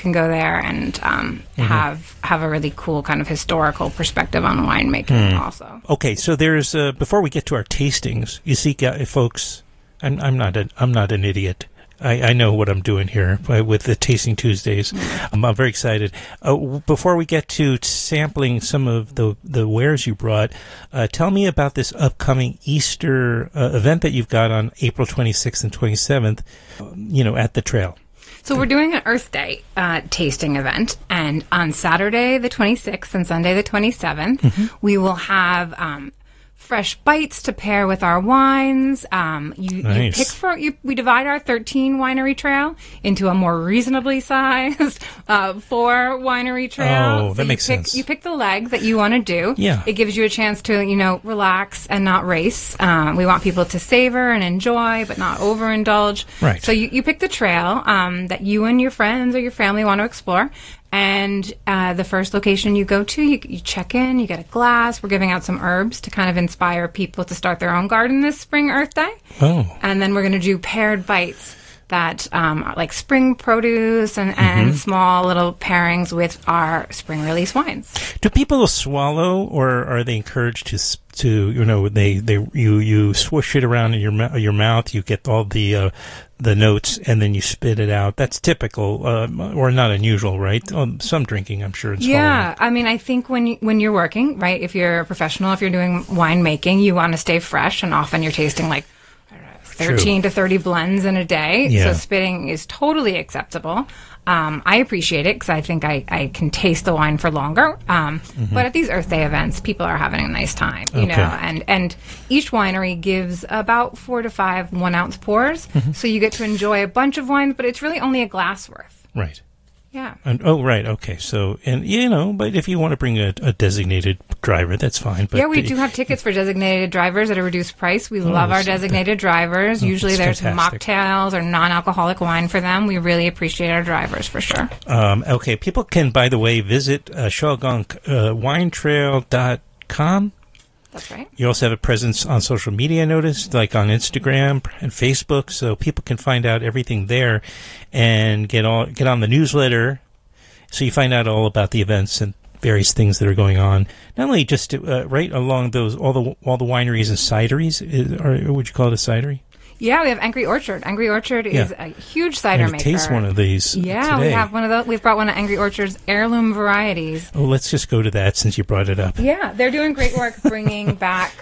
can go there and have a really cool kind of historical perspective on winemaking also. Okay, so there's before we get to our tastings, you see, folks, I'm not an idiot. I know what I'm doing here with the Tasting Tuesdays. I'm very excited. Before we get to sampling some of the wares you brought, tell me about this upcoming Easter event that you've got on April 26th and 27th, at the trail. So we're doing an Earth Day tasting event, and on Saturday the 26th and Sunday the 27th, we will have fresh bites to pair with our wines. Nice. We divide our 13 winery trail into a more reasonably sized 4 winery trail. Oh, that makes sense. You pick the leg that you want to do. Yeah. It gives you a chance to, relax and not race. We want people to savor and enjoy, but not overindulge. Right. So you pick the trail that you and your friends or your family want to explore. And the first location you go to, you check in, you get a glass. We're giving out some herbs to kind of inspire people to start their own garden this spring Earth Day. Oh. And then we're going to do paired bites that are like spring produce and small little pairings with our spring release wines. Do people swallow, or are they encouraged to you swoosh it around in your mouth, you get all the notes, and then you spit it out? That's typical, or not unusual, right? Some drinking, I'm sure. Yeah, I mean, I think when you're working, right, if you're a professional, if you're doing winemaking, you want to stay fresh, and often you're tasting like 13 to 30 blends in a day. Yeah. So spitting is totally acceptable. I appreciate it because I think I can taste the wine for longer. But at these Earth Day events, people are having a nice time, you know, and each winery gives about 4 to 5 1-ounce pours. So you get to enjoy a bunch of wines, but it's really only a glass worth. Right. Yeah. Right. Okay. So, but if you want to bring a designated driver, that's fine. But yeah, we do have tickets for designated drivers at a reduced price. We love our designated drivers. Usually there's fantastic. mocktails or non-alcoholic wine for them. We really appreciate our drivers for sure. Okay. People can, by the way, visit ShawGunk winetrail.com. That's right. You also have a presence on social media, noticed, like on Instagram and Facebook, so people can find out everything there and get on the newsletter, so you find out all about the events and various things that are going on. Not only just right along those all the wineries and cideries, or would you call it a cidery? Yeah, we have Angry Orchard. Angry Orchard is a huge cider maker. Taste one of these. Yeah, today. we have one of those. We've brought one of Angry Orchard's heirloom varieties. Oh, let's just go to that since you brought it up. Yeah, they're doing great work bringing back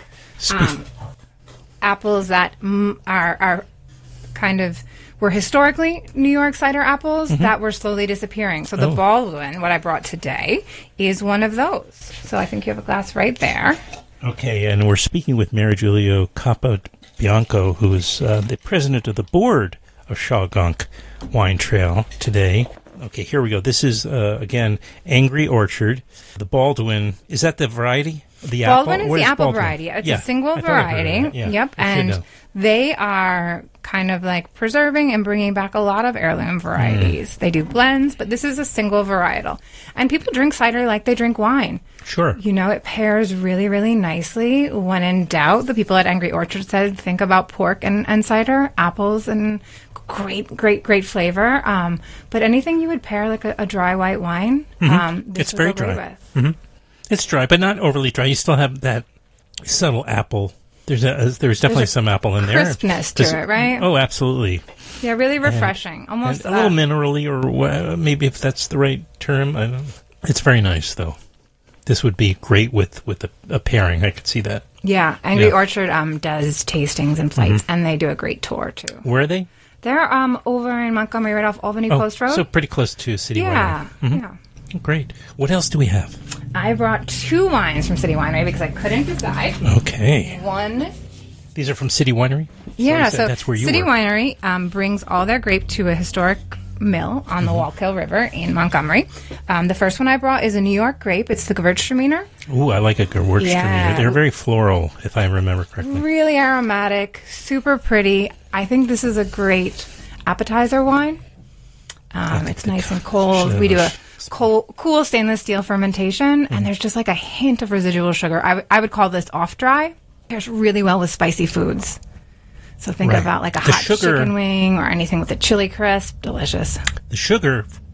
apples that are kind of were historically New York cider apples that were slowly disappearing. So the Baldwin, what I brought today, is one of those. So I think you have a glass right there. Okay, and we're speaking with Mary Giulio Capobianco, who is the president of the board of ShawGunk Wine Trail today. Okay, here we go. This is, again, Angry Orchard. The Baldwin, is that the variety? The Baldwin apple? is the apple variety. It's a single variety. Yep, and they are kind of like preserving and bringing back a lot of heirloom varieties. They do blends, but this is a single varietal. And people drink cider like they drink wine. Sure. You know, it pairs really, really nicely. When in doubt, the people at Angry Orchard said, think about pork and cider, apples, and great flavor. But anything you would pair like a dry white wine, it's very dry. It's dry, but not overly dry. You still have that subtle apple. There's definitely some apple in there. Crispness to it, right? Oh, absolutely. Yeah, really refreshing. Almost a little minerally, or maybe if that's the right term. I don't know. It's very nice, though. This would be great with a pairing. I could see that. Yeah, Angry Orchard does tastings and flights, and they do a great tour too. Where are they? They're over in Montgomery, right off Albany Post Road. So pretty close to City Winery. Yeah. Great. What else do we have? I brought 2 wines from City Winery because I couldn't decide. Okay. One. These are from City Winery? Yeah, so that's where you City work. Winery brings all their grape to a historic mill on the Wallkill River in Montgomery. The first one I brought is a New York grape. It's the Gewürztraminer. Ooh, I like a Gewürztraminer. Yeah. They're very floral, if I remember correctly. Really aromatic, super pretty. I think this is a great appetizer wine. It's nice and cold. We do a cool stainless steel fermentation, and there's just like a hint of residual sugar. I would call this off-dry. Pairs really well with spicy foods. So think about like a hot chicken wing or anything with a chili crisp. Delicious. The sugar